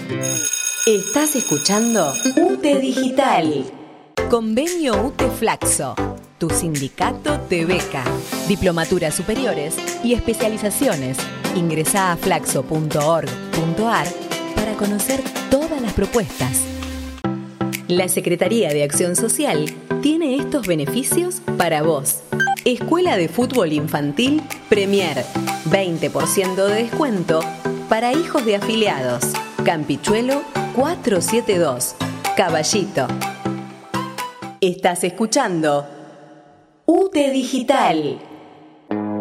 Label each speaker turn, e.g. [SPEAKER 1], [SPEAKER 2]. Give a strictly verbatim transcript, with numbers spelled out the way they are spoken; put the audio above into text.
[SPEAKER 1] Estás escuchando U T E Digital.
[SPEAKER 2] Convenio U T E Flaxo. Tu sindicato te beca. Diplomaturas superiores y especializaciones. Ingresá a flaxo punto org punto ar para conocer todas las propuestas. La Secretaría de Acción Social tiene estos beneficios para vos. Escuela de Fútbol Infantil Premier. veinte por ciento de descuento para hijos de afiliados. Campichuelo cuatrocientos setenta y dos. Caballito. Estás escuchando U T E Digital.